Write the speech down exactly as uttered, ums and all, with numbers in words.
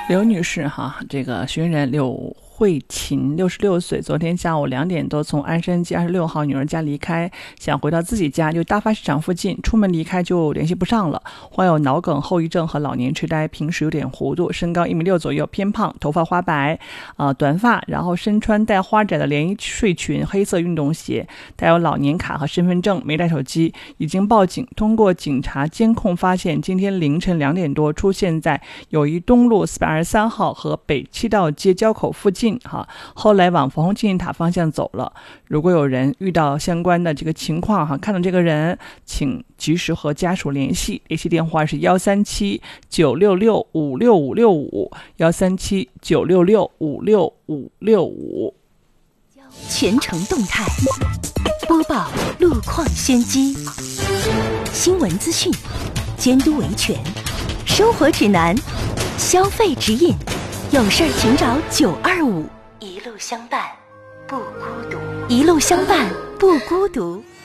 刘女士哈，这个寻人柳慧琴，六十六岁，昨天下午两点多从鞍山街二十六号女儿家离开，想回到自己家，就大发市场附近，出门离开就联系不上了。患有脑梗后遗症和老年痴呆，平时有点糊涂，身高一米六左右，偏胖，头发花白，呃，短发，然后身穿带花窄的连衣睡裙，黑色运动鞋，带有老年卡和身份证，没带手机，已经报警。通过警察监控发现，今天凌晨两点多出现在友谊东路四百二十三号和北七道街交口附近哈，后来往防洪纪念塔方向走了。如果有人遇到相关的这个情况哈，看到这个人，请及时和家属联系，联系电话是幺三七九六六五六五六五，幺三七九六六五六五六五。 全程动态播报，路况先机，新闻资讯，监督维权，生活指南，消费指引，有事儿请找九二五，一路相伴不孤独，一路相伴不孤独。